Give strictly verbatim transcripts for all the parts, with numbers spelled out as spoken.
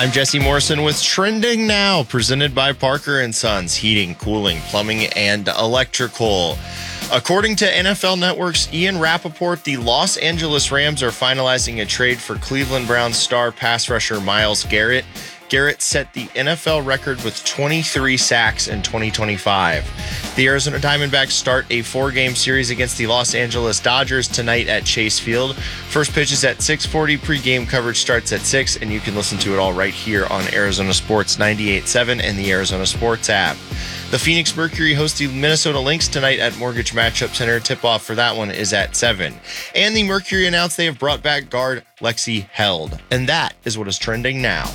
I'm Jesse Morrison with Trending Now, presented by Parker and Sons Heating, Cooling, Plumbing, and Electrical. According to N F L Network's Ian Rappaport, the Los Angeles Rams are finalizing a trade for Cleveland Browns star pass rusher Myles Garrett. Garrett set the N F L record with twenty-three sacks in twenty twenty-five. The Arizona Diamondbacks start a four-game series against the Los Angeles Dodgers tonight at Chase Field. First pitch is at six forty. Pre-game coverage starts at six, and you can listen to it all right here on Arizona Sports ninety-eight point seven and the Arizona Sports app. The Phoenix Mercury host the Minnesota Lynx tonight at Mortgage Matchup Center. Tip-off for that one is at seven. And the Mercury announced they have brought back guard Lexi Held. And that is what is trending now.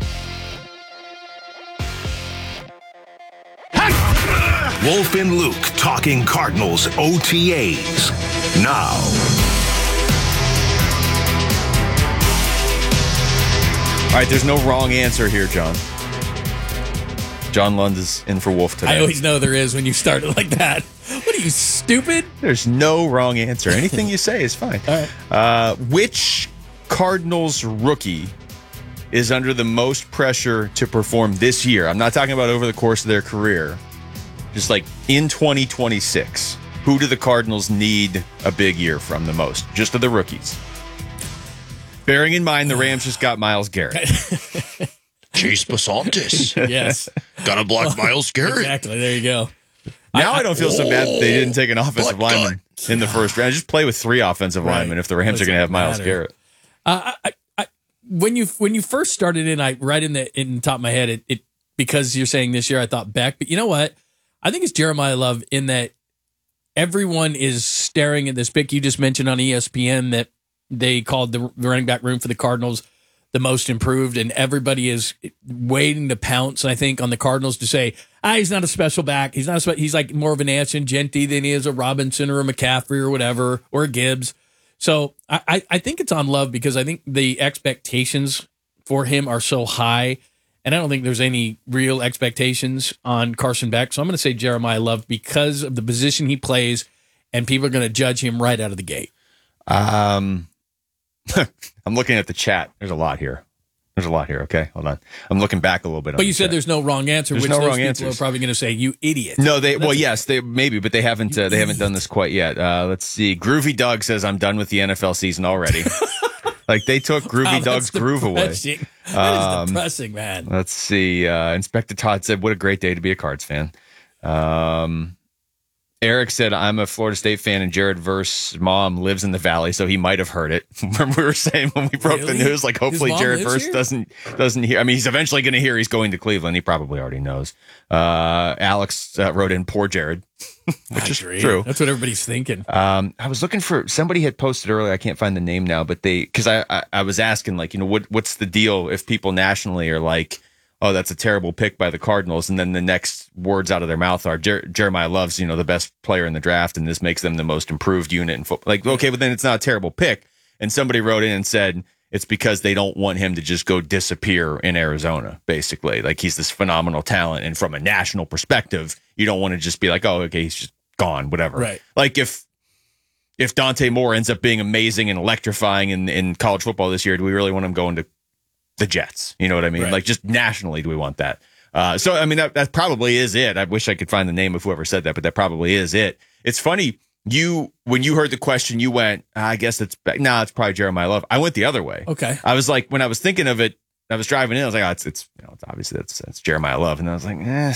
Wolf and Luke talking Cardinals O T As now. All right, there's no wrong answer here, John. John Lund is in for Wolf today. I always know there is when you start it like that. What are you, stupid? There's no wrong answer. Anything you say is fine. All right. Uh, which Cardinals rookie is under the most pressure to perform this year? I'm not talking about over the course of their career. Just like in twenty twenty-six, who do the Cardinals need a big year from the most? Just of the rookies. Bearing in mind the Rams just got Myles Garrett. Chase Basantis. Yes. Gotta block Myles Garrett. Exactly. There you go. Now I, I don't feel so bad that they didn't take an offensive Blood lineman in the first round. Just play with three offensive Right. linemen if the Rams Doesn't are going to have Myles matter. Garrett. Uh, I, I, when you when you first started in, I right in the in the top of my head, it, it because you're saying this year, I thought Beck, but you know what? I think it's Jeremiah Love in that everyone is staring at this pick you just mentioned on E S P N that they called the running back room for the Cardinals the most improved, and everybody is waiting to pounce, I think, on the Cardinals to say, ah, he's not a special back. He's not a spe- he's like more of an Anson Genty than he is a Robinson or a McCaffrey or whatever, or a Gibbs. So I, I, I think it's on Love because I think the expectations for him are so high. And I don't think there's any real expectations on Carson Beck. So I'm going to say Jeremiah Love because of the position he plays, and people are going to judge him right out of the gate. Um, I'm looking at the chat. There's a lot here. There's a lot here. Okay, hold on. I'm looking back a little bit. But on you the said chat. there's no wrong answer, There's which no those wrong people answers. are probably going to say, you idiot. No, they. That's Well, a- yes, they maybe, but they haven't. Uh, they haven't done this quite yet. Uh, let's see. Groovy Doug says, "I'm done with the N F L season already." Like they took Groovy Wow, Doug's that's groove away. depressing. That is Um, depressing, man. Let's see. Uh, Inspector Todd said, "What a great day to be a Cards fan." Um, Eric said, "I'm a Florida State fan, and Jared Verse's mom lives in the Valley, so he might have heard it." Remember we were saying when we broke Really? the news, like hopefully His mom Jared lives Verse here? doesn't doesn't hear. I mean, he's eventually going to hear he's going to Cleveland. He probably already knows. Uh, Alex uh, wrote in, "Poor Jared," which I is agree. true. That's what everybody's thinking. Um, I was looking for somebody had posted earlier. I can't find the name now, but they because I, I I was asking like you know what what's the deal if people nationally are like, oh, that's a terrible pick by the Cardinals, and then the next words out of their mouth are Jer- Jeremiah Love's you know the best player in the draft, and this makes them the most improved unit in football. Like okay, but then it's not a terrible pick. And somebody wrote in and said it's because they don't want him to just go disappear in Arizona. Basically, like he's this phenomenal talent, and from a national perspective, you don't want to just be like, oh, okay, he's just gone, whatever. Right. Like if if Dante Moore ends up being amazing and electrifying in, in college football this year, do we really want him going to the Jets? You know what I mean? Right. Like just nationally, do we want that? Uh, so, I mean, that, that probably is it. I wish I could find the name of whoever said that, but that probably is it. It's funny. You, when you heard the question, you went, I guess it's, no, nah, it's probably Jeremiah Love. I went the other way. Okay. I was like, when I was thinking of it, I was driving in, I was like, oh, it's, it's, you know, it's obviously that's, that's Jeremiah Love. And I was like, eh,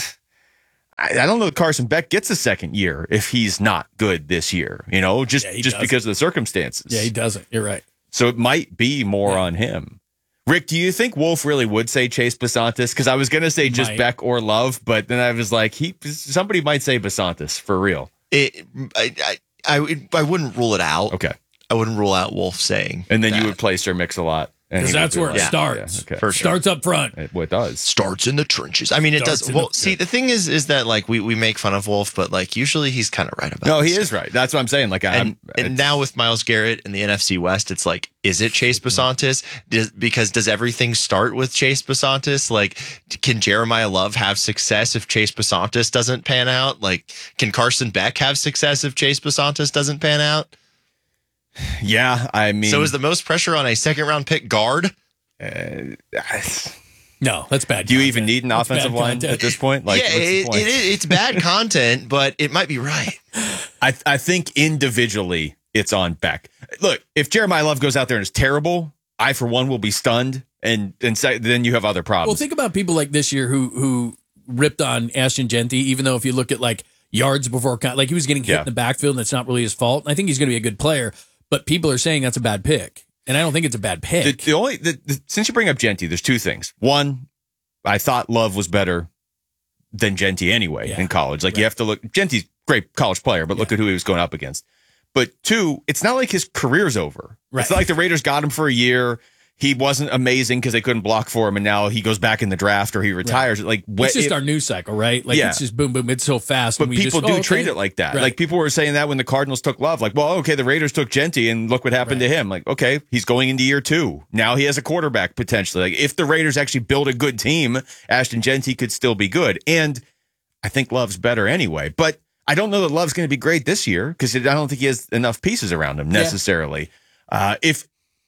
I, I don't know if Carson Beck gets a second year if he's not good this year, you know, just, Yeah, he just doesn't. because of the circumstances. Yeah, he doesn't. You're right. So it might be more Yeah. on him. Rick, do you think Wolf really would say Chase Basantis? Because I was going to say just Might. Beck or Love, but then I was like, he somebody might say Basantis for real. It, I, I, I, would- I wouldn't rule it out. Okay. I wouldn't rule out Wolf saying And then that. you would play Sir Mix-a-Lot. and Because he would that's be where it like- Yeah. starts. Yeah, okay. For sure. Starts up front. It, well, it does. Starts in the trenches. I mean, it Starts does. in Well, the- see, the thing is, is that like we, we make fun of Wolf, but like usually he's kind of right about. No, this he stuff. is right. That's what I'm saying. Like, I'm, And, and now with Myles Garrett in the N F C West, it's like, is it Chase Basantis? Does, because does everything start with Chase Basantis? Like, can Jeremiah Love have success if Chase Basantis doesn't pan out? Like, can Carson Beck have success if Chase Basantis doesn't pan out? yeah, I mean, So is the most pressure on a second round pick guard? uh, No, that's bad. Do you content. even need an That's offensive bad line content. at this point? Like, yeah, what's the it, point? it, it's bad content, but it might be right. I I think individually it's on Beck. Look, if Jeremiah Love goes out there and is terrible, I for one will be stunned, and and say, then you have other problems. Well, think about people like this year who who ripped on Ashton Genty, even though if you look at like yards before, like he was getting hit Yeah. in the backfield, and that's not really his fault. And I think he's going to be a good player, but people are saying that's a bad pick, and I don't think it's a bad the, pick. the only the, the, since you bring up Genty, there's two things. One, I thought Love was better than Genty anyway Yeah. in college. Like Right. you have to look. Genty's great college player, but look Yeah. at who he was going up against. But two, it's not like his career's over. Right. It's not like the Raiders got him for a year. He wasn't amazing because they couldn't block for him, and now he goes back in the draft or he retires. Like what, It's just it- our news cycle, right? Like Yeah. it's just boom, boom. It's so fast. But and we people just, do oh, okay. treat it like that. Right. Like people were saying that when the Cardinals took Love. Like, well, okay, the Raiders took Genty, and look what happened Right. to him. Like, okay, he's going into year two. Now he has a quarterback potentially. Like, if the Raiders actually build a good team, Ashton Genty could still be good. And I think Love's better anyway. But I don't know that Love's going to be great this year because I don't think he has enough pieces around him necessarily. Uh, if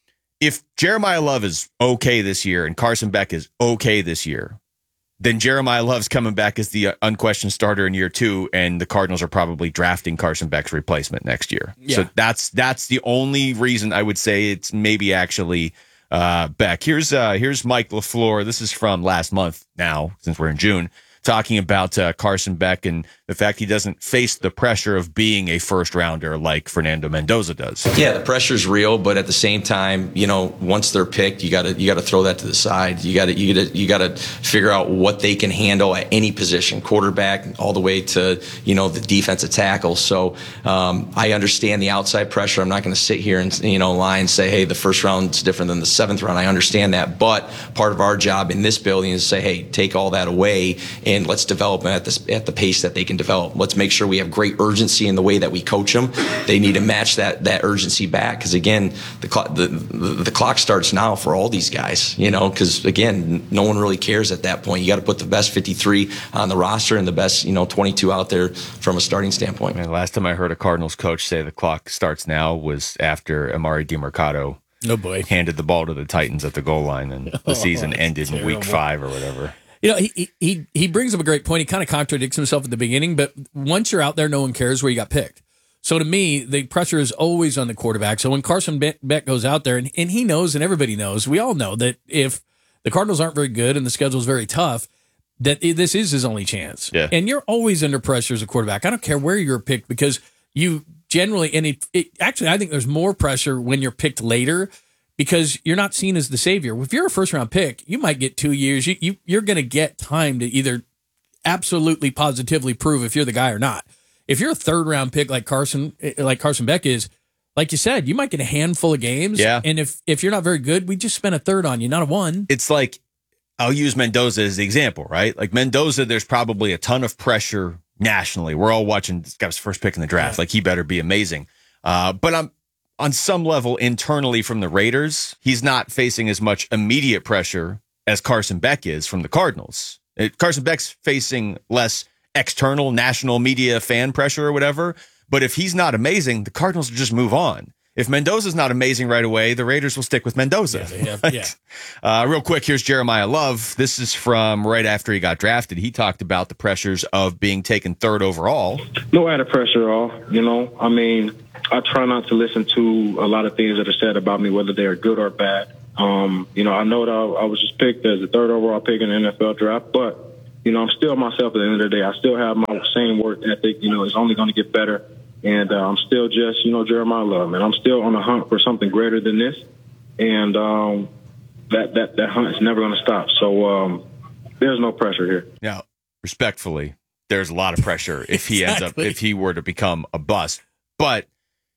if Jeremiah Love is okay this year and Carson Beck is okay this year, then Jeremiah Love's coming back as the uh, unquestioned starter in year two, and the Cardinals are probably drafting Carson Beck's replacement next year. Yeah. So that's that's the only reason I would say it's maybe actually uh, Beck. Here's uh, here's Mike LaFleur. This is from last month now, since we're in June, talking about uh, Carson Beck and the fact he doesn't face the pressure of being a first rounder like Fernando Mendoza does. Yeah, the pressure's real, but at the same time, you know, once they're picked, you gotta you gotta throw that to the side. You gotta you gotta you gotta figure out what they can handle at any position, quarterback all the way to, you know, the defensive tackle. So um, I understand the outside pressure. I'm not going to sit here and, you know, lie and say, hey, the first round's different than the seventh round. I understand that, but part of our job in this building is to say, hey, take all that away and let's develop them at this at the pace that they can develop. Let's make sure we have great urgency in the way that we coach them. They need to match that that urgency back because again, the clock the, the the clock starts now for all these guys. You know, because again, no one really cares at that point. You got to put the best fifty-three on the roster and the best, you know, twenty-two out there from a starting standpoint. Man, last time I heard a Cardinals coach say the clock starts now was after Amari DiMercato Oh boy. handed the ball to the Titans at the goal line, and the Oh, season that's ended in week terrible. five or whatever. You know, he he he brings up a great point. He kind of contradicts himself at the beginning, but once you're out there, no one cares where you got picked. So to me, the pressure is always on the quarterback. So when Carson Be- Beck goes out there, and, and he knows, and everybody knows, we all know that if the Cardinals aren't very good and the schedule is very tough, that it, this is his only chance. Yeah. And you're always under pressure as a quarterback. I don't care where you're picked because you generally, and it, it actually, I think there's more pressure when you're picked later because you're not seen as the savior. If you're a first round pick, you might get two years. You, you you're going to get time to either absolutely positively prove if you're the guy or not. If you're a third round pick like Carson, like Carson Beck is, like you said, you might get a handful of games. Yeah. And if if you're not very good, we just spent a third on you, not a one. It's like, I'll use Mendoza as the example, right? Like Mendoza, there's probably a ton of pressure nationally. We're all watching this guy's first pick in the draft. Yeah. Like he better be amazing. Uh, but I'm on some level internally from the Raiders, he's not facing as much immediate pressure as Carson Beck is from the Cardinals. It, Carson Beck's facing less external national media fan pressure or whatever. But if he's not amazing, the Cardinals will just move on. If Mendoza's not amazing right away, the Raiders will stick with Mendoza. Yeah, they have- yeah. Uh, real quick, here's Jeremiah Love. This is from right after he got drafted. He talked about the pressures of being taken third overall. No added pressure at all. You know, I mean, I try not to listen to a lot of things that are said about me, whether they're good or bad. Um, you know, I know that I, I was just picked as the third overall pick in the N F L draft, but, you know, I'm still myself at the end of the day. I still have my same work ethic. You know, it's only going to get better. And uh, I'm still just, you know, Jeremiah Love, and I'm still on the hunt for something greater than this. And um, that, that, that hunt is never going to stop. So um, there's no pressure here. Now, respectfully, there's a lot of pressure if he ends up, Exactly. if he were to become a bust. But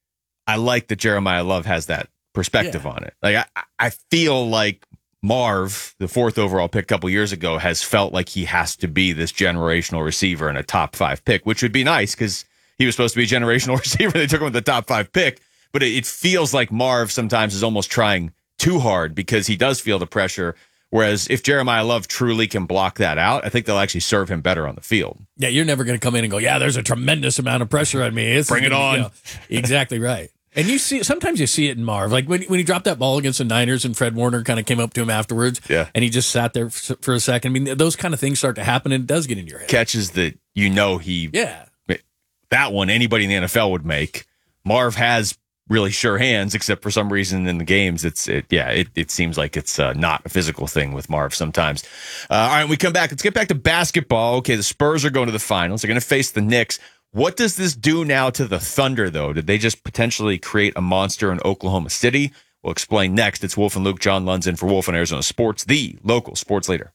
I like that Jeremiah Love has that perspective Yeah. on it. Like, I, I feel like Marv, the fourth overall pick a couple years ago, has felt like he has to be this generational receiver and a top five pick, which would be nice because he was supposed to be a generational receiver. They took him with the top five pick. But it, it feels like Marv sometimes is almost trying too hard because he does feel the pressure. Whereas if Jeremiah Love truly can block that out, I think they'll actually serve him better on the field. Yeah, you're never going to come in and go, yeah, there's a tremendous amount of pressure on me. This is Bring it gonna be, on. you know, exactly right. And you see, sometimes you see it in Marv. Like when, when he dropped that ball against the Niners and Fred Warner kind of came up to him afterwards. Yeah. And he just sat there for, for a second. I mean, those kind of things start to happen and it does get in your head. Catches that you know he, Yeah. that one anybody in the N F L would make. Marv has really sure hands, except for some reason in the games, it's it, yeah, it, it seems like it's uh, not a physical thing with Marv sometimes. Uh, all right, we come back. Let's get back to basketball. Okay, the Spurs are going to the finals. They're going to face the Knicks. What does this do now to the Thunder, though? Did they just potentially create a monster in Oklahoma City? We'll explain next. It's Wolf and Luke. John Lund's in for Wolf and Arizona Sports, the local sports leader.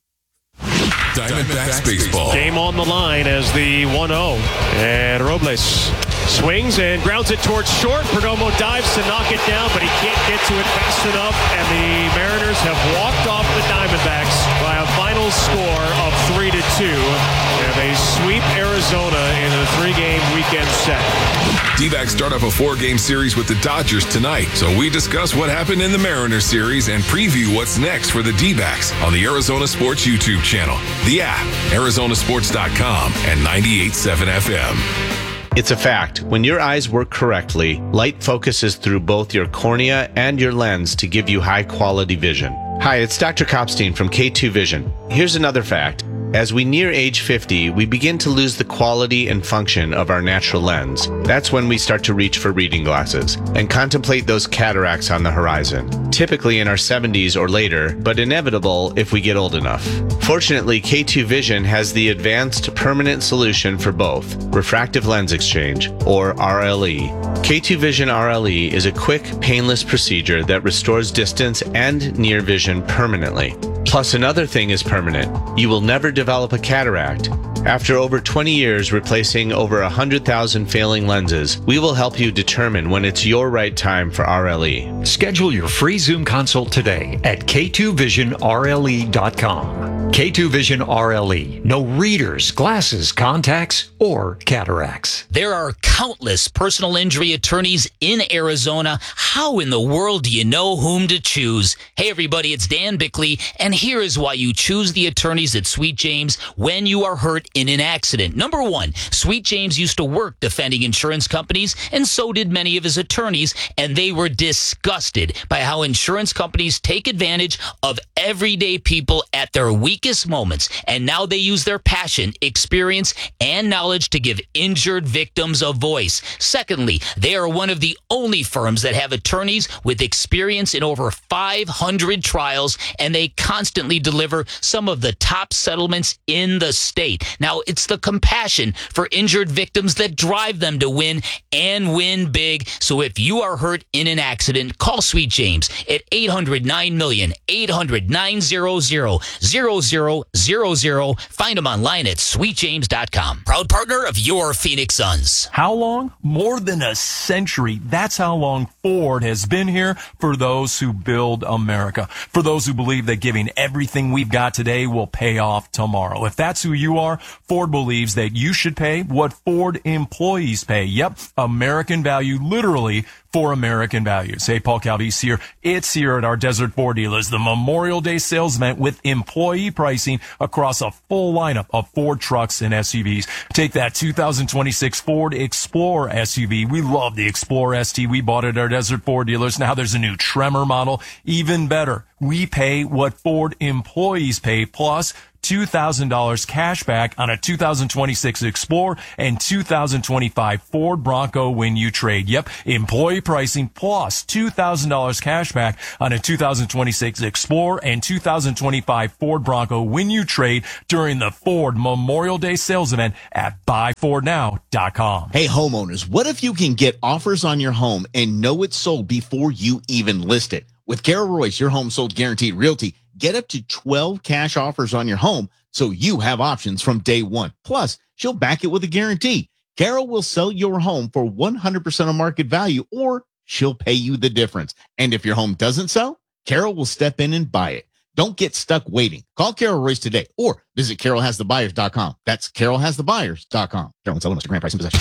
Diamondbacks baseball. Game on the line as the one oh. And Robles swings and grounds it towards short. Perdomo dives to knock it down, but he can't get to it fast enough. And the Mariners have walked off the Diamondbacks by a final score of three to two. And they sweep Arizona in a three-game weekend set. D-backs start off a four-game series with the Dodgers tonight. So we discuss what happened in the Mariners series and preview what's next for the D-backs on the Arizona Sports YouTube channel, the app, Arizona Sports dot com, and ninety-eight point seven F M. It's a fact. When your eyes work correctly, light focuses through both your cornea and your lens to give you high-quality vision. Hi, it's Doctor Kopstein from K two Vision. Here's another fact. As we near age fifty, we begin to lose the quality and function of our natural lens. That's when we start to reach for reading glasses and contemplate those cataracts on the horizon, typically in our seventies or later, but inevitable if we get old enough. Fortunately, K two Vision has the advanced permanent solution for both, refractive lens exchange, or R L E. K two Vision R L E is a quick, painless procedure that restores distance and near vision permanently. Plus, another thing is permanent. You will never develop a cataract. After over twenty years replacing over one hundred thousand failing lenses, we will help you determine when it's your right time for R L E. Schedule your free Zoom consult today at K two vision R L E dot com. K two Vision R L E. No readers, glasses, contacts, or cataracts. There are countless personal injury attorneys in Arizona. How in the world do you know whom to choose? Hey everybody, it's Dan Bickley, and here is why you choose the attorneys at Sweet James when you are hurt in an accident. Number one, Sweet James used to work defending insurance companies, and so did many of his attorneys, and they were disgusted by how insurance companies take advantage of everyday people at their weakest moments, and now they use their passion, experience, and knowledge to give injured victims a voice. Secondly, they are one of the only firms that have attorneys with experience in over five hundred trials, and they constantly deliver some of the top settlements in the state. Now, it's the compassion for injured victims that drive them to win and win big. So if you are hurt in an accident, call Sweet James at eight hundred nine million, eight hundred nine hundred, zero zero zero zero. Find them online at sweet james dot com. Proud partner of your Phoenix Suns. How long? More than a century. That's how long Ford has been here for those who build America. For those who believe that giving everything we've got today will pay off tomorrow. If that's who you are, Ford believes that you should pay what Ford employees pay. Yep, American value, literally for American values. Hey, Paul Calvise here. It's here at our Desert Ford dealers, the Memorial Day sales event with employee pricing across a full lineup of Ford trucks and S U Vs. Take that two thousand twenty-six Ford Explorer S U V. We love the Explorer S T. We bought it at our Desert Ford dealers. Now there's a new Tremor model. Even better, we pay what Ford employees pay, plus two thousand dollars cash back on a two thousand twenty-six Explorer and two thousand twenty-five Ford Bronco when you trade. Yep, employee pricing plus two thousand dollars cash back on a two thousand twenty-six Explorer and two thousand twenty-five Ford Bronco when you trade during the Ford Memorial Day sales event at buy ford now dot com. Hey homeowners, what if you can get offers on your home and know it's sold before you even list it? With Carol Royce, your home sold guaranteed realty, get up to twelve cash offers on your home so you have options from day one. Plus, she'll back it with a guarantee. Carol will sell your home for one hundred percent of market value, or she'll pay you the difference. And if your home doesn't sell, Carol will step in and buy it. Don't get stuck waiting. Call Carol Royce today or visit carol has the buyers dot com. That's carol has the buyers dot com. Carol and selling Mister Grand Price and Possession.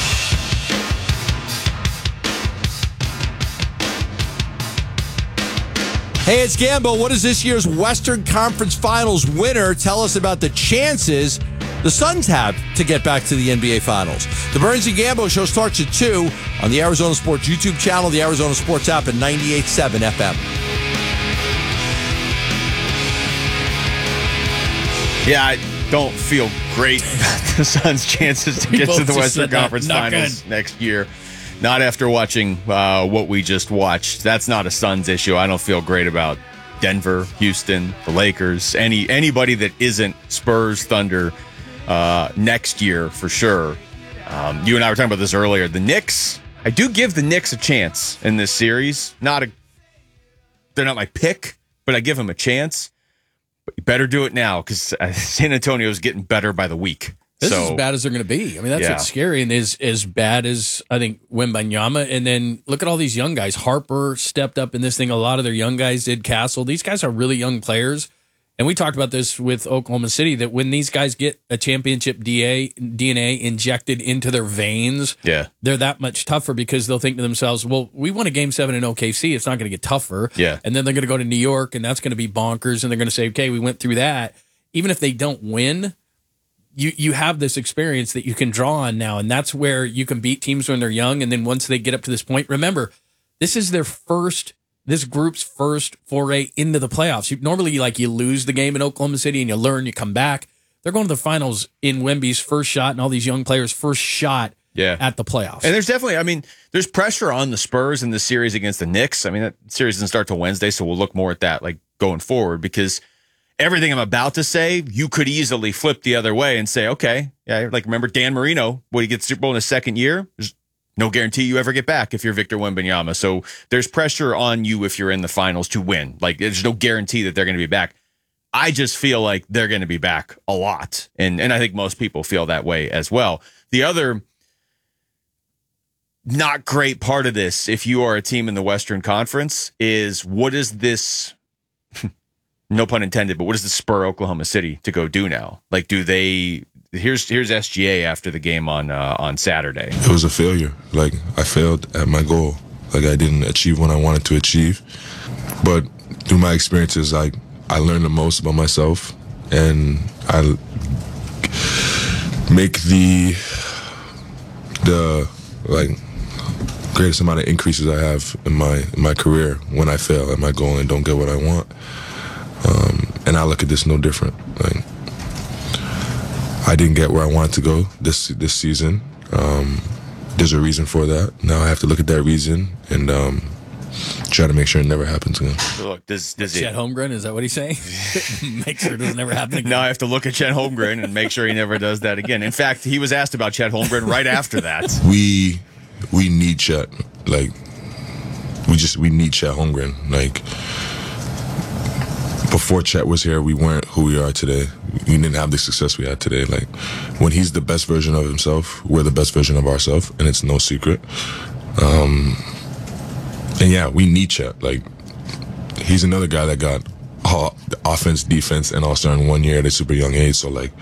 Hey, it's Gambo. What is this year's Western Conference Finals winner? Tell us about the chances the Suns have to get back to the N B A Finals. The Burns and Gambo Show starts at two on the Arizona Sports YouTube channel, the Arizona Sports app, and ninety-eight point seven F M. Yeah, I don't feel great about the Suns' chances to We get to both the just Western said that. Conference Not Finals good. next year. Not after watching uh, what we just watched. That's not a Suns issue. I don't feel great about Denver, Houston, the Lakers, any anybody that isn't Spurs, Thunder uh, next year for sure. Um, you and I were talking about this earlier. The Knicks, I do give the Knicks a chance in this series. Not a, they're not my pick, but I give them a chance. But you better do it now because San Antonio is getting better by the week. This so, is as bad as they're going to be. I mean, that's Yeah. what's scary, and is as bad as I think Wembanyama. And then look at all these young guys. Harper stepped up in this thing. A lot of their young guys did. Castle. These guys are really young players. And we talked about this with Oklahoma City, that when these guys get a championship D A, D N A injected into their veins, yeah, they're that much tougher because they'll think to themselves, well, we won a game seven in O K C. It's not going to get tougher. Yeah. And then they're going to go to New York, and that's going to be bonkers. And they're going to say, okay, we went through that. Even if they don't win, you you have this experience that you can draw on now. And that's where you can beat teams when they're young. And then once they get up to this point, remember, this is their first this group's first foray into the playoffs. You, normally, like you lose the game in Oklahoma City and you learn, you come back. They're going to the finals in Wemby's first shot and all these young players' first shot yeah. at the playoffs. And there's definitely, I mean, there's pressure on the Spurs in the series against the Knicks. I mean, that series doesn't start till Wednesday, so we'll look more at that like going forward because everything I'm about to say, you could easily flip the other way and say, okay, yeah, like remember Dan Marino, when he gets Super Bowl in his second year? There's no guarantee you ever get back if you're Victor Wembanyama. So there's pressure on you if you're in the finals to win. Like there's no guarantee that they're going to be back. I just feel like they're going to be back a lot. And and I think most people feel that way as well. The other not great part of this, if you are a team in the Western Conference, is what is this, no pun intended, but what does this spur Oklahoma City to go do now? Like, do they... Here's here's S G A after the game on uh, on Saturday. It was a failure. Like I failed at my goal. Like I didn't achieve what I wanted to achieve. But through my experiences, I I learned the most about myself, and I make the the like greatest amount of increases I have in my in my career when I fail at my goal and don't get what I want. Um, and I look at this no different. Like. I didn't get where I wanted to go this this season. Um, there's a reason for that. Now I have to look at that reason and um, try to make sure it never happens again. So look, does does Chet it Holmgren, is that what he's saying? Make sure it doesn't ever happen again. now I have to look at Chet Holmgren and make sure he never does that again. In fact, he was asked about Chet Holmgren right after that. We we need Chet. Like we just we need Chet Holmgren. Like before Chet was here, we weren't who we are today. We didn't have the success we had today. Like when he's the best version of himself, we're the best version of ourselves, and it's no secret. Um, and yeah, we need Chet. Like he's another guy that got all offense, defense, and all-star in one year at a super young age. So like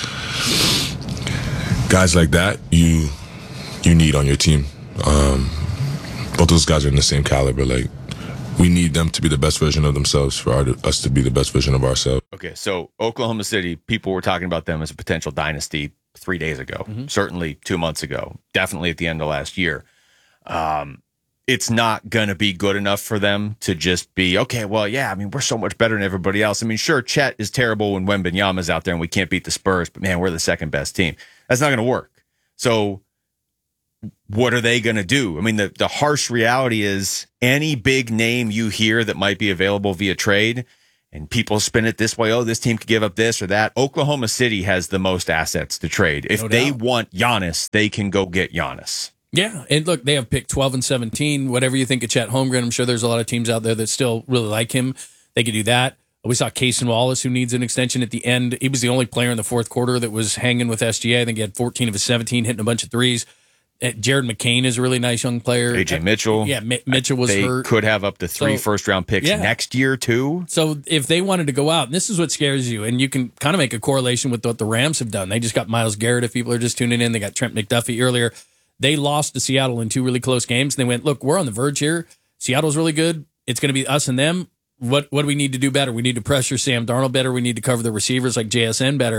guys like that, you you need on your team. Um, both those guys are in the same caliber. Like. We need them to be the best version of themselves for our, us to be the best version of ourselves. Okay, so Oklahoma City, people were talking about them as a potential dynasty three days ago, mm-hmm. certainly two months ago, definitely at the end of last year. Um, it's not going to be good enough for them to just be, okay, well, yeah, I mean, we're so much better than everybody else. I mean, sure, Chet is terrible when Wembanyama's out there and we can't beat the Spurs, but man, we're the second best team. That's not going to work. So what are they going to do? I mean, the, the harsh reality is any big name you hear that might be available via trade and people spin it this way, oh, this team could give up this or that. Oklahoma City has the most assets to trade. If No they doubt. want Giannis, they can go get Giannis. Yeah, and look, they have picked twelve and seventeen. Whatever you think of Chet Holmgren, I'm sure there's a lot of teams out there that still really like him. They could do that. We saw Cason Wallace, who needs an extension at the end. He was the only player in the fourth quarter that was hanging with S G A. I think he had fourteen of his seventeen, hitting a bunch of threes. Uh, Jared McCain is a really nice young player. A J Mitchell. Yeah, M- Mitchell was they hurt. could have up to three So, first-round picks yeah. next year, too. So if they wanted to go out, and this is what scares you, and you can kind of make a correlation with what the Rams have done. They just got Myles Garrett, if people are just tuning in. They got Trent McDuffie earlier. They lost to Seattle in two really close games, and they went, look, we're on the verge here. Seattle's really good. It's going to be us and them. What what do we need to do better? We need to pressure Sam Darnold better. We need to cover the receivers like J S N better.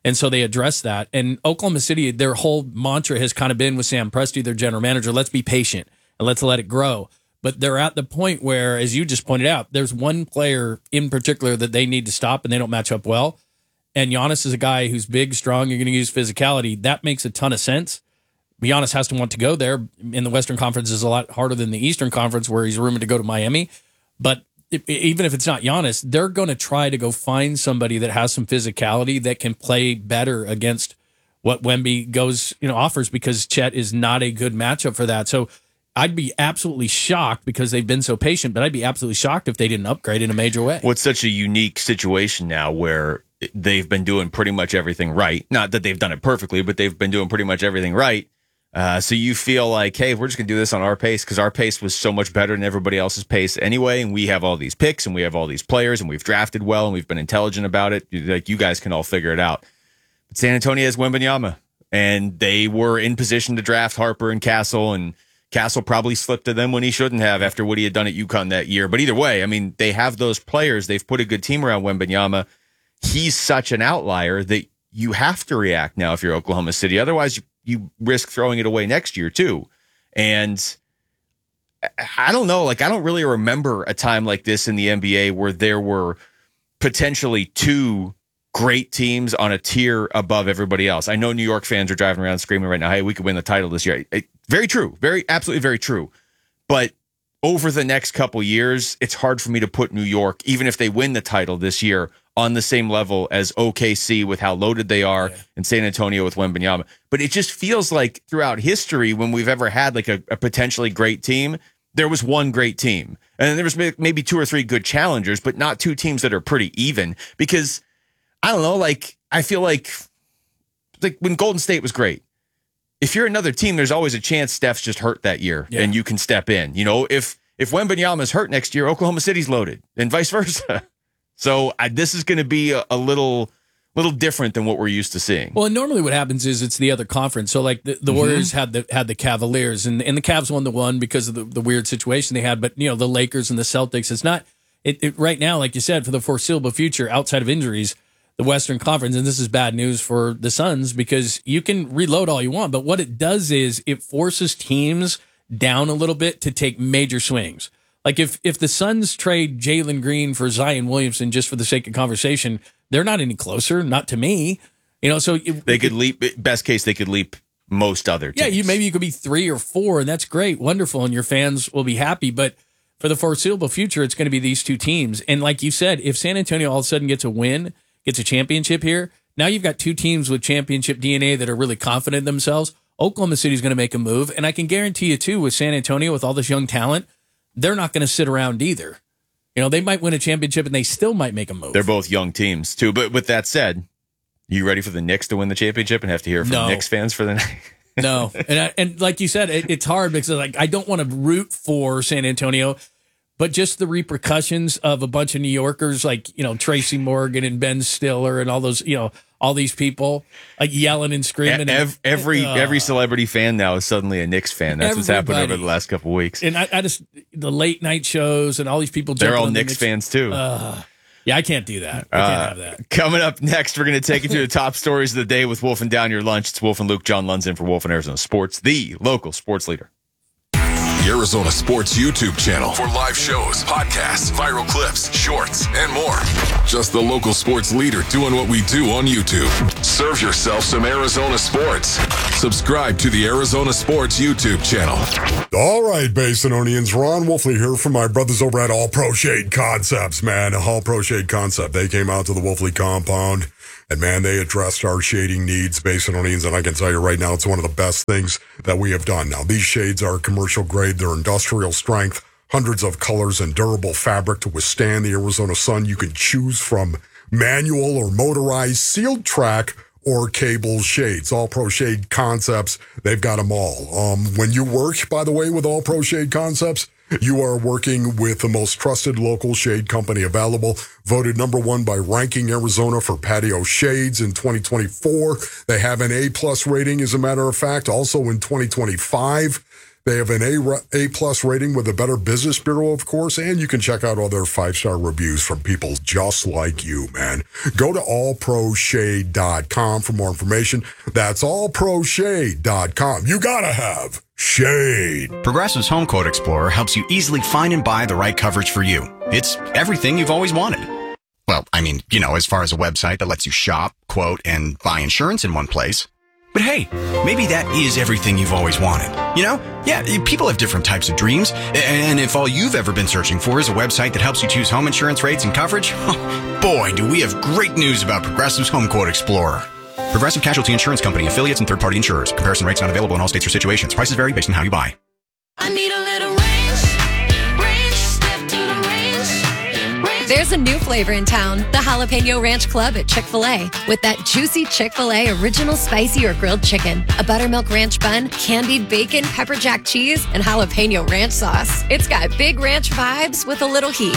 And so they addressed that. And Oklahoma City, their whole mantra has kind of been with Sam Presti, their general manager, let's be patient and let's let it grow. But they're at the point where, as you just pointed out, there's one player in particular that they need to stop and they don't match up well. And Giannis is a guy who's big, strong, you're going to use physicality. That makes a ton of sense. Giannis has to want to go there. In the Western Conference is a lot harder than the Eastern Conference where he's rumored to go to Miami. But if, even if it's not Giannis, they're going to try to go find somebody that has some physicality that can play better against what Wemby goes, you know, offers, because Chet is not a good matchup for that. So I'd be absolutely shocked, because they've been so patient, but I'd be absolutely shocked if they didn't upgrade in a major way. Well, it's such a unique situation now where they've been doing pretty much everything right. Not that they've done it perfectly, but they've been doing pretty much everything right. Uh, so you feel like, hey, we're just going to do this on our pace, because our pace was so much better than everybody else's pace anyway, and we have all these picks, and we have all these players, and we've drafted well, and we've been intelligent about it. Like, you guys can all figure it out. But San Antonio has Wembanyama, and they were in position to draft Harper and Castle, and Castle probably slipped to them when he shouldn't have after what he had done at UConn that year. But either way, I mean, they have those players. They've put a good team around Wembanyama. He's such an outlier that you have to react now if you're Oklahoma City. Otherwise, you, you risk throwing it away next year, too. And I don't know, like, I don't really remember a time like this in the N B A where there were potentially two great teams on a tier above everybody else. I know New York fans are driving around screaming right now, hey, we could win the title this year. It, very true. Very, absolutely very true. But over the next couple years, it's hard for me to put New York, even if they win the title this year, on the same level as O K C with how loaded they are, yeah, and San Antonio with Wembanyama. But it just feels like throughout history, when we've ever had like a, a potentially great team, there was one great team. And then there was maybe two or three good challengers, but not two teams that are pretty even. Because, I don't know, like, I feel like, like when Golden State was great, if you're another team, there's always a chance Steph's just hurt that year, yeah, and you can step in. You know, if if Wembanyama's hurt next year, Oklahoma City's loaded, and vice versa. So I, this is going to be a, a little little different than what we're used to seeing. Well, and normally what happens is it's the other conference. So like the, the mm-hmm. Warriors had the had the Cavaliers, and, and the Cavs won the one because of the, the weird situation they had. But, you know, the Lakers and the Celtics, it's not it, it right now, like you said, for the foreseeable future, outside of injuries, the Western Conference, and this is bad news for the Suns, because you can reload all you want, but what it does is it forces teams down a little bit to take major swings. Like if if the Suns trade Jalen Green for Zion Williamson just for the sake of conversation, they're not any closer, not to me. You know, so it, they could leap. Best case, they could leap most other teams. Yeah, you maybe you could be three or four, and that's great, wonderful, and your fans will be happy. But for the foreseeable future, it's going to be these two teams. And like you said, if San Antonio all of a sudden gets a win, gets a championship here, now you've got two teams with championship D N A that are really confident in themselves. Oklahoma City's going to make a move, and I can guarantee you too, with San Antonio, with all this young talent, they're not going to sit around either. You know, they might win a championship and they still might make a move. They're both young teams too. But with that said, you ready for the Knicks to win the championship and have to hear from no. Knicks fans for the night? No. And I, and like you said, it, it's hard because like I don't want to root for San Antonio, but just the repercussions of a bunch of New Yorkers like, you know, Tracy Morgan and Ben Stiller and all those, you know, all these people like yelling and screaming. Every and, every, uh, every celebrity fan now is suddenly a Knicks fan. That's what's happened over the last couple of weeks. And I, I just the late night shows and all these people. They're all the Knicks, Knicks fans too. Uh, yeah, I can't do that. I uh, can't have that. Coming up next, we're going to take you through the top stories of the day with Wolf and Down Your Lunch. It's Wolf and Luke. John Lund's in for Wolf and Arizona Sports, the local sports leader. The Arizona Sports YouTube channel for live shows, podcasts, viral clips, shorts, and more. Just the local sports leader doing what we do on YouTube. Serve yourself some Arizona sports. Subscribe to the Arizona Sports YouTube channel. All right, Basinonians, Ron Wolfley here from my brothers over at All Pro Shade Concepts, man. All Pro Shade Concept. They came out to the Wolfley compound. And, man, they addressed our shading needs, Basinonians, and I can tell you right now, it's one of the best things that we have done. Now, these shades are commercial grade. They're industrial strength, hundreds of colors and durable fabric to withstand the Arizona sun. You can choose from manual or motorized, sealed track, or cable shades. All Pro Shade Concepts, they've got them all. Um, when you work, by the way, with All Pro Shade Concepts, you are working with the most trusted local shade company available, voted number one by Ranking Arizona for patio shades in twenty twenty-four. They have an A-plus rating, as a matter of fact. Also in twenty twenty-five, They have an A, A plus rating with the Better Business Bureau, of course, and you can check out all their five-star reviews from people just like you, man. Go to all pro shade dot com for more information. That's all pro shade dot com. You gotta have shade. Progressive's Home Quote Explorer helps you easily find and buy the right coverage for you. It's everything you've always wanted. Well, I mean, you know, as far as a website that lets you shop, quote, and buy insurance in one place. But hey, maybe that is everything you've always wanted. You know? Yeah, people have different types of dreams. And if all you've ever been searching for is a website that helps you choose home insurance rates and coverage, boy, do we have great news about Progressive's Home Quote Explorer. Progressive Casualty Insurance Company, affiliates, and third-party insurers. Comparison rates not available in all states or situations. Prices vary based on how you buy. I need a little ranch, ranch, step to the ranch, ranch. There's a new flavor in town, the Jalapeno Ranch Club at Chick-fil-A. With that juicy Chick-fil-A original spicy or grilled chicken, a buttermilk ranch bun, candied bacon, pepper jack cheese, and jalapeno ranch sauce. It's got big ranch vibes with a little heat.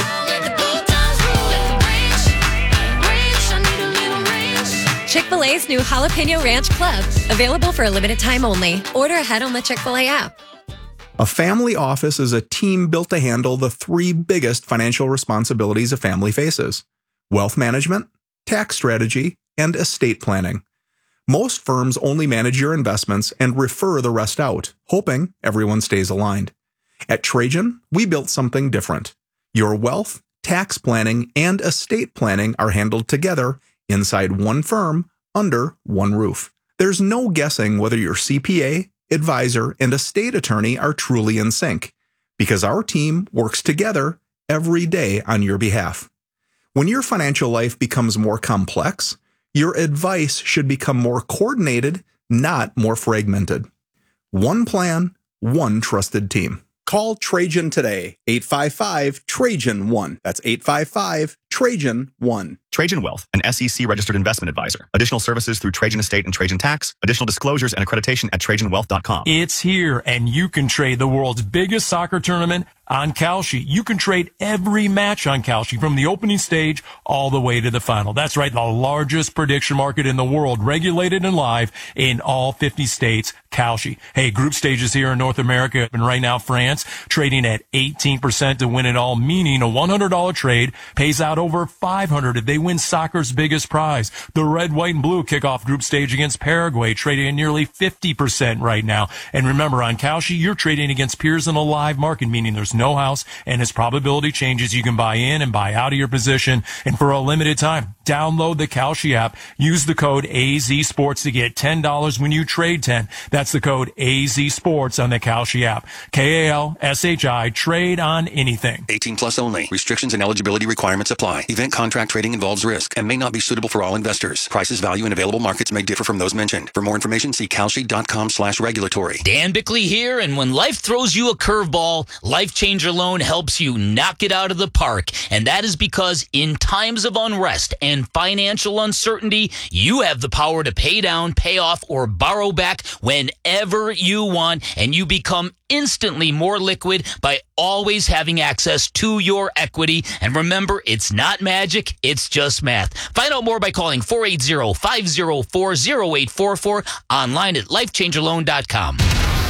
Chick-fil-A's new Jalapeno Ranch Club. Available for a limited time only. Order ahead on the Chick-fil-A app. A family office is a team built to handle the three biggest financial responsibilities a family faces: wealth management, tax strategy, and estate planning. Most firms only manage your investments and refer the rest out, hoping everyone stays aligned. At Trajan, we built something different. Your wealth, tax planning, and estate planning are handled together inside one firm, under one roof. There's no guessing whether your C P A, advisor, and estate attorney are truly in sync, because our team works together every day on your behalf. When your financial life becomes more complex, your advice should become more coordinated, not more fragmented. One plan, one trusted team. Call Trajan today, eight five five, Trajan one. That's eight five five, Trajan one. Trajan Wealth, an S E C-registered investment advisor. Additional services through Trajan Estate and Trajan Tax. Additional disclosures and accreditation at Trajan Wealth dot com. It's here, and you can trade the world's biggest soccer tournament on Kalshi. You can trade every match on Kalshi, from the opening stage all the way to the final. That's right, the largest prediction market in the world, regulated and live in all fifty states. Kalshi. Hey, group stages here in North America, and right now France trading at eighteen percent to win it all, meaning a one hundred dollars trade pays out over five hundred dollars if they win soccer's biggest prize. The red, white, and blue kick off group stage against Paraguay, trading at nearly fifty percent right now. And remember, on Kalshi, you're trading against peers in a live market, meaning there's no house, and as probability changes, you can buy in and buy out of your position. And for a limited time, download the Kalshi app. Use the code A Z Sports to get ten dollars when you trade ten. That's the code A Z Sports on the Kalshi app. K A L S H I, trade on anything. eighteen plus only. Restrictions and eligibility requirements apply. Event contract trading involves risk and may not be suitable for all investors. Prices, value, and available markets may differ from those mentioned. For more information, see Kalshi dot com slash regulatory. Dan Bickley here, and when life throws you a curveball, Life Changer Loan helps you knock it out of the park. And that is because in times of unrest and financial uncertainty, you have the power to pay down, pay off, or borrow back whenever you want, and you become instantly more liquid by always having access to your equity. And remember, it's not magic, it's just math. Find out more by calling four eight zero, five zero four, zero eight four four, online at life changer loan dot com.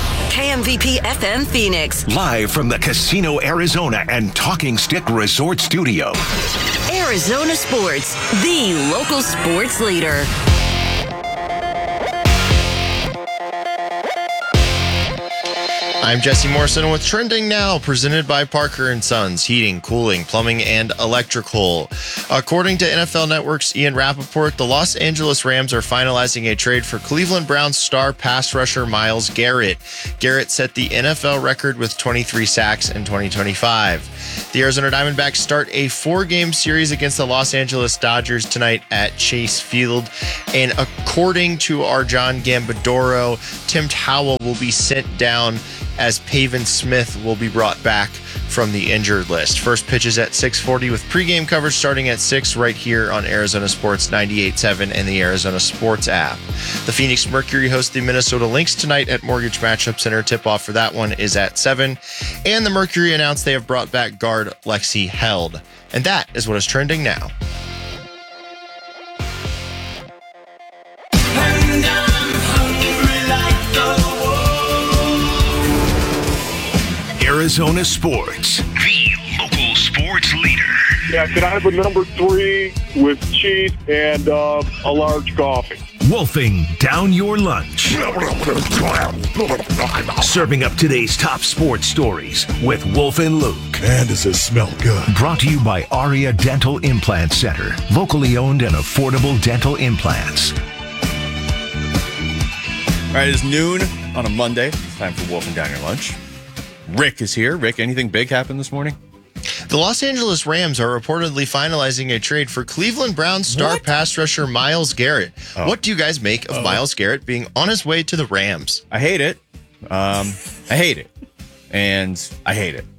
K M V P F M Phoenix. Live from the Casino Arizona and Talking Stick Resort Studio. Arizona Sports, the local sports leader. I'm Jesse Morrison with Trending Now, presented by Parker and Sons, heating, cooling, plumbing, and electrical. According to N F L Network's Ian Rappaport, the Los Angeles Rams are finalizing a trade for Cleveland Browns star pass rusher Myles Garrett. Garrett set the N F L record with twenty-three sacks in twenty twenty-five. The Arizona Diamondbacks start a four-game series against the Los Angeles Dodgers tonight at Chase Field. And according to our John Gambadoro, Tim Howell will be sent down as Pavin Smith will be brought back from the injured list. First pitch is at six forty with pregame coverage starting at six right here on Arizona Sports ninety-eight point seven and the Arizona Sports app. The Phoenix Mercury host the Minnesota Lynx tonight at Mortgage Matchup Center. Tip-off for that one is at seven. And the Mercury announced they have brought back guard Lexi Held. And that is what is trending now. Arizona Sports, the local sports leader. Yeah, can I have a number three with cheese and uh, a large coffee? Wolfing down your lunch. Serving up today's top sports stories with Wolf and Luke. Man, does this smell good. Brought to you by Aria Dental Implant Center. Locally owned and affordable dental implants. All right, it's noon on a Monday. It's time for Wolfing Down Your Lunch. Rick is here. Rick, anything big happened this morning? The Los Angeles Rams are reportedly finalizing a trade for Cleveland Browns star what? pass rusher Myles Garrett. Oh. What do you guys make of oh. Myles Garrett being on his way to the Rams? I hate it. Um, I hate it. And I hate it.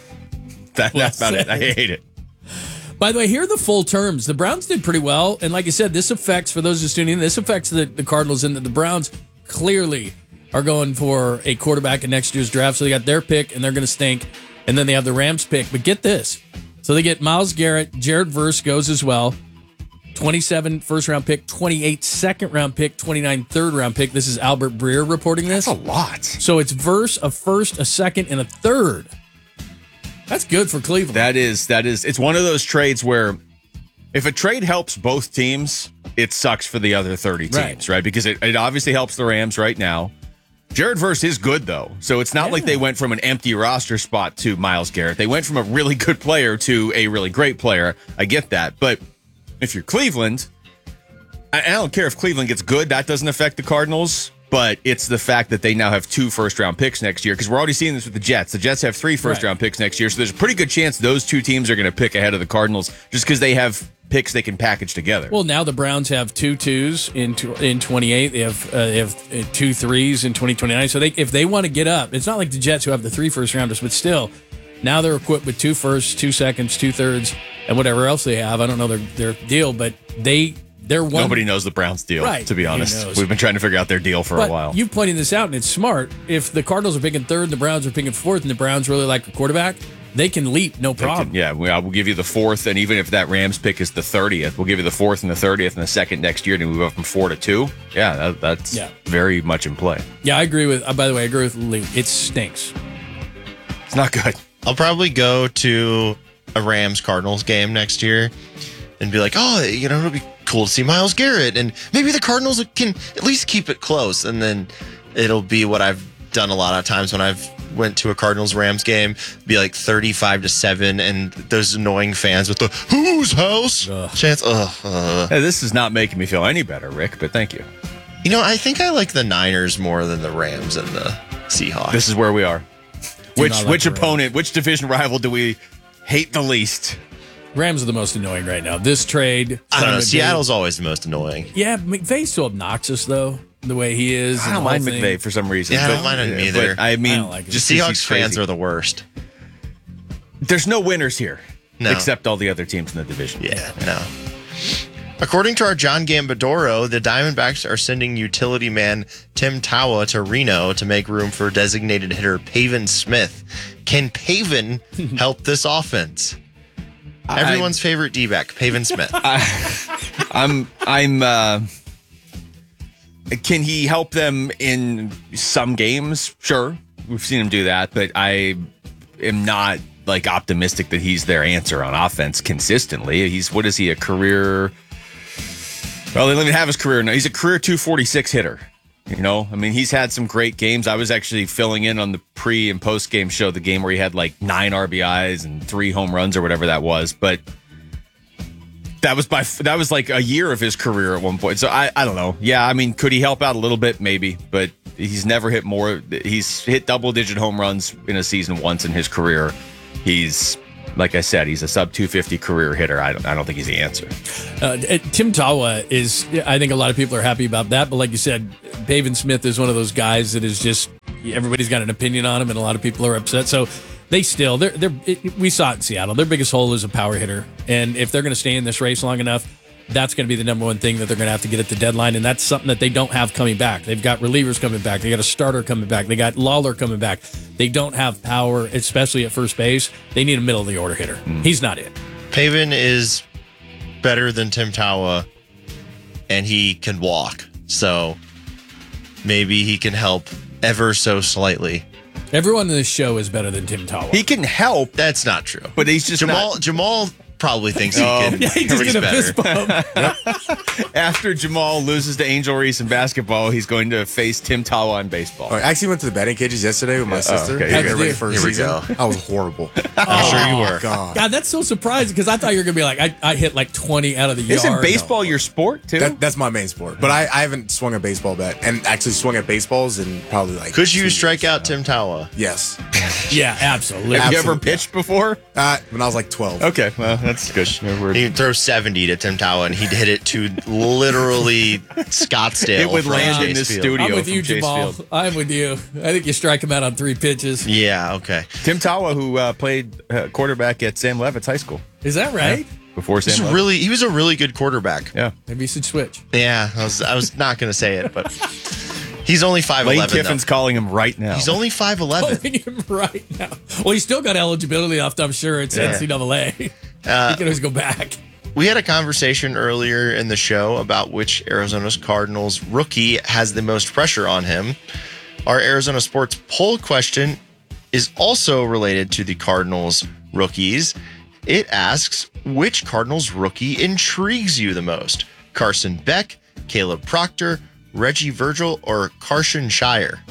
That, that's about it. I hate it. By the way, here are the full terms. The Browns did pretty well. And like I said, this affects, for those who's tuning in, this affects the, the Cardinals in that the Browns clearly are going for a quarterback in next year's draft. So they got their pick, and they're going to stink. And then they have the Rams pick. But get this. So they get Myles Garrett. Jared Verse goes as well. twenty-seven first-round pick, twenty-eight second-round pick, twenty-nine third-round pick. This is Albert Breer reporting this. That's a lot. So it's Verse, a first, a second, and a third. That's good for Cleveland. That is, that is. It's one of those trades where if a trade helps both teams, it sucks for the other thirty teams, right? right? Because it, it obviously helps the Rams right now. Jared Verse is good, though. So it's not yeah. like they went from an empty roster spot to Myles Garrett. They went from a really good player to a really great player. I get that. But if you're Cleveland, I, I don't care if Cleveland gets good. That doesn't affect the Cardinals. But it's the fact that they now have two first-round picks next year, because we're already seeing this with the Jets. The Jets have three first-round right. picks next year, so there's a pretty good chance those two teams are going to pick ahead of the Cardinals just because they have picks they can package together. Well, now the Browns have two twos in in twenty-eight. They have uh, they have two threes in twenty twenty-nine. So they, if they want to get up, it's not like the Jets who have the three first-rounders, but still, now they're equipped with two firsts, two seconds, two thirds, and whatever else they have. I don't know their their deal, but they... They're one, Nobody knows the Browns deal, right, to be honest. We've been trying to figure out their deal for but a while. You've pointed this out, and it's smart. If the Cardinals are picking third and the Browns are picking fourth, and the Browns really like a quarterback, they can leap, no problem. Can, yeah, we'll give you the fourth, and even if that Rams pick is the thirtieth, we'll give you the fourth and the thirtieth and the second next year, and we go from four to two. Yeah, that, that's yeah. very much in play. Yeah, I agree with, uh, by the way, I agree with Lee. It stinks. It's not good. I'll probably go to a Rams-Cardinals game next year and be like, oh, you know, it'll be cool to see Myles Garrett, and maybe the Cardinals can at least keep it close, and then it'll be what I've done a lot of times when I've went to a Cardinals-Rams game, be like thirty-five to seven, and those annoying fans with the whose house ugh. chance. Ugh, uh. Hey, this is not making me feel any better, Rick, but thank you. You know, I think I like the Niners more than the Rams and the Seahawks. This is where we are. Do which like which opponent, Rams. Which division rival do we hate the least? Rams are the most annoying right now. This trade. I don't know. Seattle's always the most annoying. Yeah, McVay's so obnoxious, though, the way he is. I don't mind thing. McVay for some reason. Yeah, I don't mind him either. I mean, I don't like just Seahawks fans are the worst. There's no winners here, no. except all the other teams in the division. Yeah, no. According to our John Gambadoro, the Diamondbacks are sending utility man Tim Tawa to Reno to make room for designated hitter Pavin Smith. Can Pavin help this offense? Everyone's I, favorite D-back, Pavin Smith. I, I'm, I'm. Uh, can he help them in some games? Sure, we've seen him do that, but I am not like optimistic that he's their answer on offense consistently. He's what is he a career? Well, they don't even have his career now. He's a career two forty-six hitter. You know, I mean, he's had some great games. I was actually filling in on the pre and post game show, the game where he had like nine R B Is and three home runs or whatever that was. But that was by that was like a year of his career at one point. So I, I don't know. Yeah, I mean, could he help out a little bit? Maybe, but he's never hit more. He's hit double digit home runs in a season once in his career. He's, like I said, he's a sub two fifty career hitter. I don't, I don't think he's the answer. Uh, Tim Tawa is, I think a lot of people are happy about that. But like you said, Pavin Smith is one of those guys that is just, everybody's got an opinion on him, and a lot of people are upset. So they still, they're, they're, it, we saw it in Seattle. Their biggest hole is a power hitter. And if they're going to stay in this race long enough, that's going to be the number one thing that they're going to have to get at the deadline. And that's something that they don't have coming back. They've got relievers coming back. They got a starter coming back. They got Lawler coming back. They don't have power, especially at first base. They need a middle of the order hitter. Mm. He's not it. Pavin is better than Tim Tawa, and he can walk. So maybe he can help ever so slightly. Everyone in this show is better than Tim Tawa. He can help. That's not true. But he's just Jamal. not. Jamal probably thinks he Oh. can. Yeah, he just he's did a better. fist bump. After Jamal loses to Angel Reese in basketball, he's going to face Tim Tawa in baseball. I actually went to the batting cages yesterday with my Yeah. sister. Oh, okay. to get Here ready we for a Here we season. go. I was horrible. I'm sure you were. God. God, that's so surprising because I thought you were going to be like, I, I hit like twenty out of the yard. Isn't baseball your sport too? That, that's my main sport. But I, I haven't swung a baseball bat and actually swung at baseballs in probably like. Could you two strike years. out Tim Tawa? Yes. Yeah, absolutely. Have you ever Absolutely. pitched before? Uh, when I was like twelve. Okay, well, that's good. We're- He'd throw seventy to Tim Tawa, and he'd hit it to literally Scottsdale. It would from land in Chase this Field. studio. I'm with from you, Chase Jamal. Field. I'm with you. I think you strike him out on three pitches. Yeah. Okay. Tim Tawa, who uh, played uh, quarterback at Sam Levitt's high school. Is that right? Yeah, before Sam He's Levitt. really. He was a really good quarterback. Yeah. Maybe you should switch. Yeah. I was. I was not going to say it, but he's only five Lane eleven. Kiffin's calling him right now. He's only five eleven. Calling him right now. Well, he's still got eligibility left, I'm sure. It's Yeah. N C double A. Uh, he can always go back. We had a conversation earlier in the show about which Arizona's Cardinals rookie has the most pressure on him. Our Arizona Sports poll question is also related to the Cardinals rookies. It asks, which Cardinals rookie intrigues you the most? Carson Beck, Caleb Proctor, Reggie Virgil, or Carson Shire?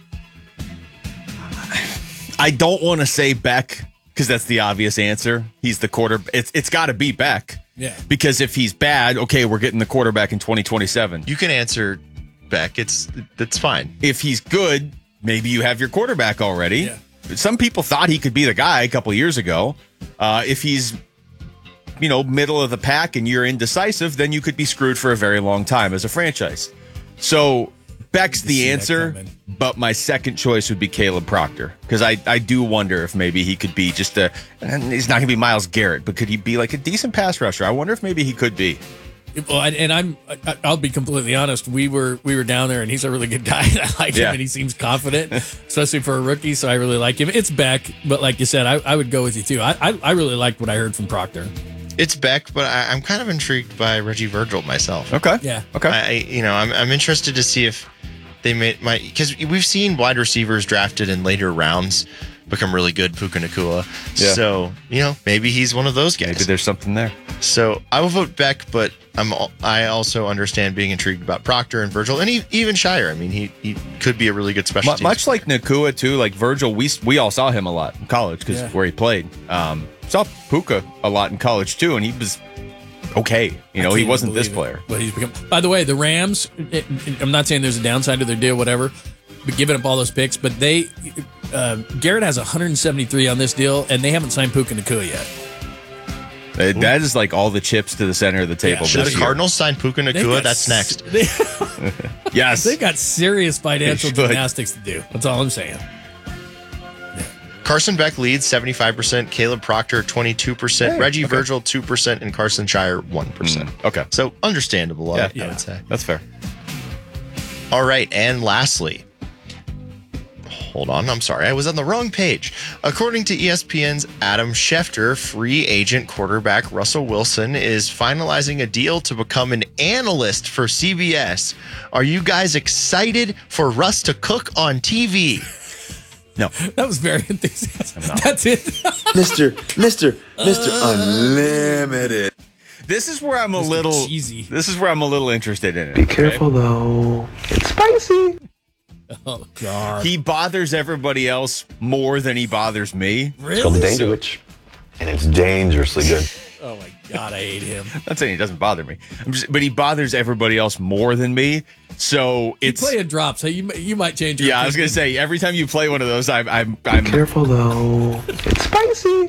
I don't want to say Beck because that's the obvious answer. He's the quarter. It's it's got to be Beck. Yeah. Because if he's bad, okay, we're getting the quarterback in twenty twenty-seven. You can answer Beck. It's that's fine. If he's good, maybe you have your quarterback already. Yeah. Some people thought he could be the guy a couple years ago. Uh, if he's, you know, middle of the pack and you're indecisive, then you could be screwed for a very long time as a franchise. So Beck's the see that answer, coming. but my second choice would be Caleb Proctor because I, I do wonder if maybe he could be just a, and he's not going to be Myles Garrett, but could he be like a decent pass rusher? I wonder if maybe he could be. Well, and- and I'm I- I'll be completely honest. We were we were down there, and he's a really good guy. I like Yeah. him, and he seems confident, especially for a rookie. So I really like him. It's Beck, but like you said, I, I would go with you too. I, I I really liked what I heard from Proctor. It's Beck, but I, I'm kind of intrigued by Reggie Virgil myself. Okay. Yeah. Okay. I, you know, I'm I'm interested to see if they may might because we've seen wide receivers drafted in later rounds become really good. Puka Nacua. Yeah. So you know, maybe he's one of those guys. Maybe there's something there. So I will vote Beck, but I'm al- I also understand being intrigued about Proctor and Virgil and he, even Shire. I mean, he he could be a really good special Mu- teams Much like Nakua too, like Virgil, we we all saw him a lot in college because Yeah. where he played. Um, saw Puka a lot in college too, and he was okay. You know, I he can't wasn't this believe it, player. but he's become. By the way, the Rams. It, it- I'm not saying there's a downside to their deal, whatever. But giving up all those picks, but they uh, Garrett has one hundred seventy-three on this deal, and they haven't signed Puka Nacua yet. Uh, that is like all the chips to the center of the table. Should this the year. Cardinals sign Puka They've Nacua? got That's s- next. They, Yes. they've got serious financial They should. gymnastics to do. That's all I'm saying. Carson Beck leads seventy-five percent, Caleb Proctor twenty-two percent, Hey, Reggie okay. Virgil two percent, and Carson Shire one percent. Mm, okay. So understandable, I- Yeah. I Yeah. would say. That's fair. All right, and lastly, hold on, I'm sorry, I was on the wrong page. According to E S P N's Adam Schefter, free agent quarterback Russell Wilson is finalizing a deal to become an analyst for C B S. Are you guys excited for Russ to cook on T V? No. That was very enthusiastic. That's it. Mister Mister Mister Unlimited. This is where I'm a Mister little cheesy. This is where I'm a little interested in it. Be okay? careful though. It's spicy. Oh God. He bothers everybody else more than he bothers me. Really? Called the Danger Witch, and it's dangerously good. Oh my God, I hate him. I'm not saying he doesn't bother me, I'm just, but he bothers everybody else more than me. So You it's play a drop, so you you might change your yeah. I was gonna opinion. say every time you play one of those, I'm I'm I'm. Careful though. It's spicy.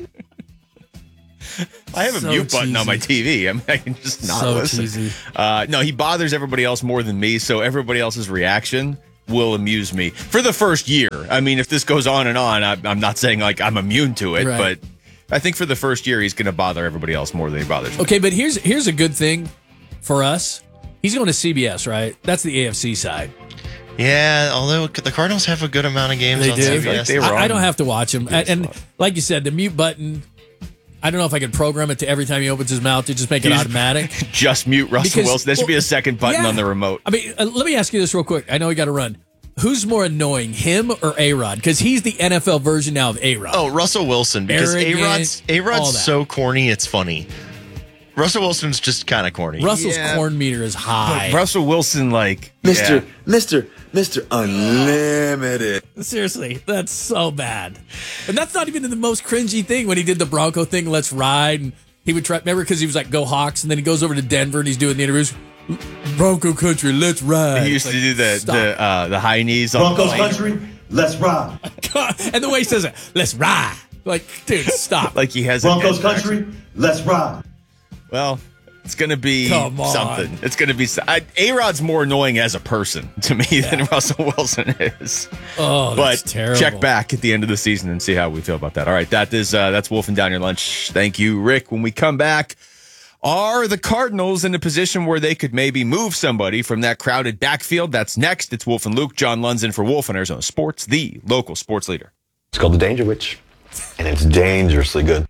I have a So mute button on my cheesy. T V. I mean, I can just not So listen. cheesy. Uh, no, he bothers everybody else more than me. So everybody else's reaction will amuse me for the first year. I mean, if this goes on and on, I, I'm not saying like I'm immune to it, Right. but I think for the first year, he's going to bother everybody else more than he bothers me. Okay, but here's here's a good thing for us. He's going to C B S, right? That's the A F C side. Yeah, although the Cardinals have a good amount of games They on do. C B S. Like they were I, I on- don't have to watch him. And, and like you said, the mute button. I don't know if I could program it to every time he opens his mouth to just make it He's- automatic. Just mute Russell Because- Wilson. There should be well, a second button yeah. on the remote. I mean, uh, let me ask you this real quick. I know we got to run. who's more annoying, him or A-Rod? Because he's the N F L version now of A-Rod. Oh, Russell Wilson, because Arrogant, A-Rod's, all A-Rod's that. so corny, it's funny. Russell Wilson's just kind of corny. Russell's Yeah. corn meter is high. But Russell Wilson, like Mister yeah. Mister Mister Unlimited. Seriously, that's so bad. And that's not even the most cringy thing when he did the Bronco thing, let's ride. And he would try, remember, because he was like, go Hawks. And then he goes over to Denver and he's doing the interviews. Bronco country, let's ride. He used It's to like, do the stop. the uh, the high knees on Broncos the country, let's ride. And the way he says it, let's ride. Like, dude, stop. like he has Broncos a country, let's ride. Well, it's gonna be Come on. something. It's gonna be. A Rod's more annoying as a person to me Yeah. than Russell Wilson is. Oh, that's but terrible. check back at the end of the season and see how we feel about that. All right, that is uh, that's wolfing down your lunch. Thank you, Rick. When we come back, are the Cardinals in a position where they could maybe move somebody from that crowded backfield? That's next. It's Wolf and Luke. John Lunzen for Wolf on Arizona Sports, the local sports leader. It's called the Danger Witch, and it's dangerously good.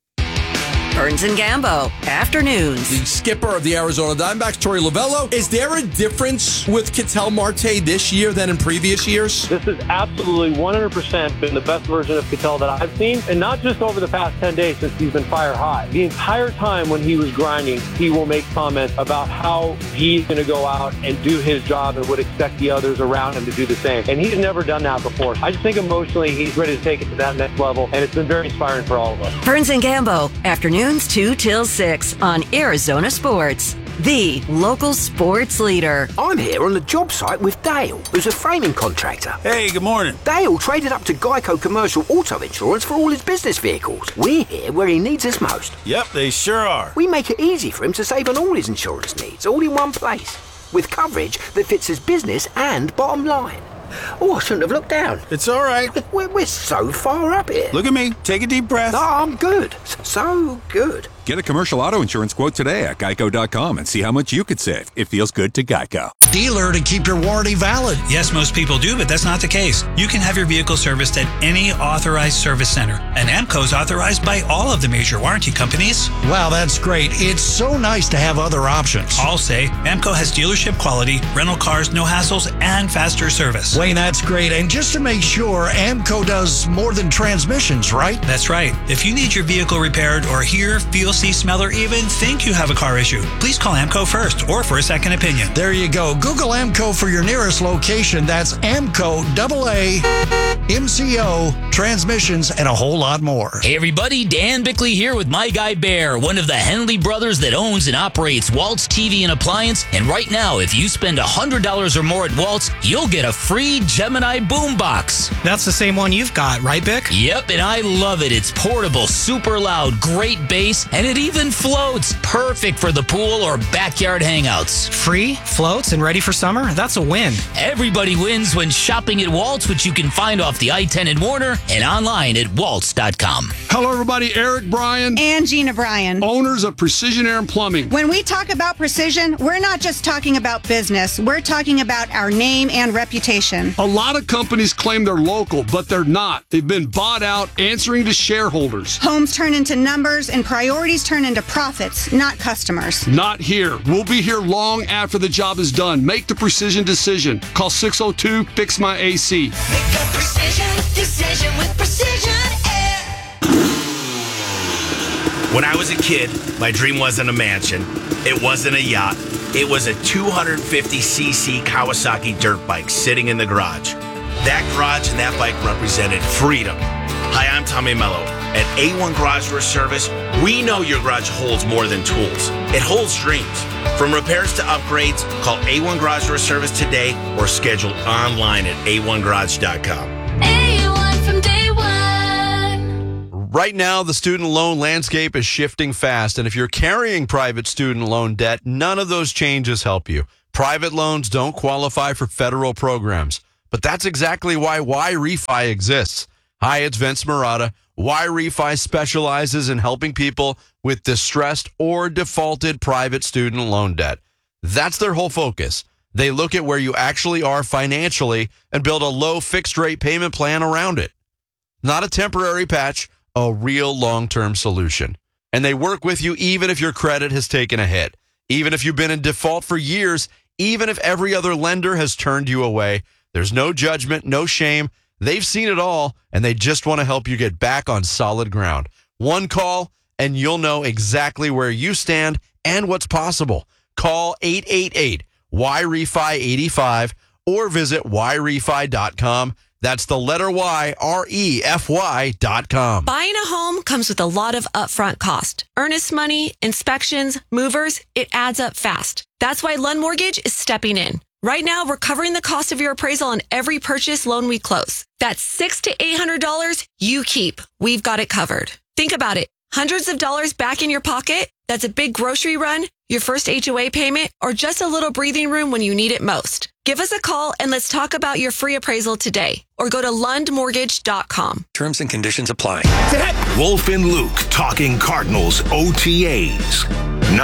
Burns and Gambo, afternoons. The skipper of the Arizona Diamondbacks, Torey Lovello. Is there a difference with Ketel Marte this year than in previous years? This has absolutely one hundred percent been the best version of Ketel that I've seen, and not just over the past ten days since he's been fire high. The entire time when he was grinding, he will make comments about how he's going to go out and do his job and would expect the others around him to do the same. And he's never done that before. I just think emotionally he's ready to take it to that next level, and it's been very inspiring for all of us. Burns and Gambo, afternoons two till six on Arizona Sports, the local sports leader. I'm here on the job site with Dale, who's a framing contractor. Hey, good morning. Dale traded up to Geico Commercial Auto Insurance for all his business vehicles. We're here where he needs us most. Yep, they sure are. We make it easy for him to save on all his insurance needs, all in one place, with coverage that fits his business and bottom line. Oh, I shouldn't have looked down. It's all right. We're, we're so far up here. Look at me. Take a deep breath. No, I'm good. So good. Get a commercial auto insurance quote today at geico dot com and see how much you could save. It feels good to Geico. Dealer to keep your warranty valid. Yes, most people do, but that's not the case. You can have your vehicle serviced at any authorized service center. And AMCO's authorized by all of the major warranty companies. Wow, that's great. It's so nice to have other options. I'll say AMCO has dealership quality, rental cars, no hassles, and faster service. Wayne, that's great. And just to make sure, AMCO does more than transmissions, right? That's right. If you need your vehicle repaired or hear, feel, see, smell, or even think you have a car issue, please call AMCO first or for a second opinion. There you go. Google AMCO for your nearest location. That's AMCO, double A, M C O, transmissions, and a whole lot more. Hey everybody, Dan Bickley here with my guy Bear, one of the Henley brothers that owns and operates Waltz T V and Appliance. And right now, if you spend one hundred dollars or more at Waltz, you'll get a free Gemini boombox. That's the same one you've got, right, Bick? Yep, and I love it. It's portable, super loud, great bass, and it even floats. Perfect for the pool or backyard hangouts. Free, floats, and ready for summer? That's a win. Everybody wins when shopping at Waltz, which you can find off the I ten in Warner and online at waltz dot com. Hello, everybody. Eric Bryan. And Gina Bryan. Owners of Precision Air and Plumbing. When we talk about precision, we're not just talking about business. We're talking about our name and reputation. A lot of companies claim they're local, but they're not. They've been bought out, answering to shareholders. Homes turn into numbers and priorities turn into profits, not customers. Not here. We'll be here long after the job is done. Make the precision decision. Call six oh two, fix my A C. Make a precision decision with Precision Air. When I was a kid, my dream wasn't a mansion. It wasn't a yacht. It was a two hundred fifty c c Kawasaki dirt bike sitting in the garage. That garage and that bike represented freedom. Hi, I'm Tommy Mello. At A one Garage Door Service, we know your garage holds more than tools. It holds dreams. From repairs to upgrades, call A one Garage Door Service today or schedule online at a one garage dot com. A one from day one. Right now, the student loan landscape is shifting fast, and if you're carrying private student loan debt, none of those changes help you. Private loans don't qualify for federal programs, but that's exactly why Y-Refi exists. Hi, it's Vince Marotta. Y-Refi specializes in helping people with distressed or defaulted private student loan debt. That's their whole focus. They look at where you actually are financially and build a low fixed rate payment plan around it. Not a temporary patch, a real long-term solution. And they work with you even if your credit has taken a hit, even if you've been in default for years, even if every other lender has turned you away. There's no judgment, no shame. They've seen it all, and they just want to help you get back on solid ground. One call, and you'll know exactly where you stand and what's possible. Call eight eight eight Y R E F I eighty-five or visit Y refi dot com. That's the letter Y, R E F Y dot com. Buying a home comes with a lot of upfront cost. Earnest money, inspections, movers, it adds up fast. That's why Lund Mortgage is stepping in. Right now, we're covering the cost of your appraisal on every purchase loan we close. That's six hundred to eight hundred dollars you keep. We've got it covered. Think about it. Hundreds of dollars back in your pocket? That's a big grocery run, your first H O A payment, or just a little breathing room when you need it most. Give us a call and let's talk about your free appraisal today. Or go to lund mortgage dot com. Terms and conditions apply. Wolf and Luke talking Cardinals O T As.